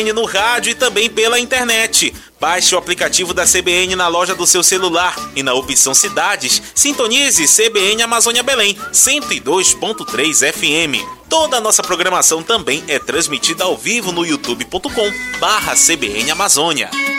no rádio e também pela internet. Baixe o aplicativo da CBN na loja do seu celular e na opção Cidades, sintonize CBN Amazônia Belém 102.3 FM. Toda a nossa programação também é transmitida ao vivo no youtube.com/CBN Amazônia.